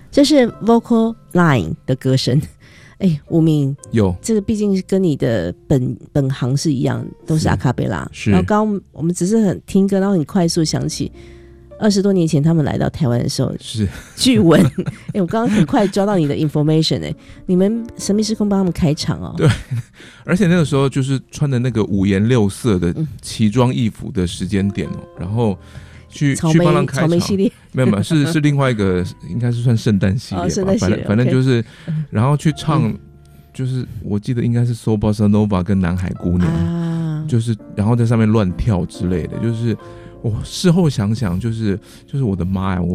这是 Vocal Line 的歌声。吴明， 有这个毕竟跟你的本行是一样，都是阿卡贝拉。 是。 然后刚刚我们只是很听歌，然后很快速想起20多年前他们来到台湾的时候， 是据闻。我刚刚很快抓到你的 information。你们神秘时空帮他们开场哦。 对，而且那个时候就是穿的那个五颜六色的奇装异服的时间点然后去帮他们开场。 草莓系列没有是另外一个，应该是算圣诞系列吧。 圣诞系列反正就是，然后去唱，就是我记得应该是 So Bossa Nova 跟南海姑娘，就是然后在上面乱跳之类的，就是我事后想想，就是我的妈呀！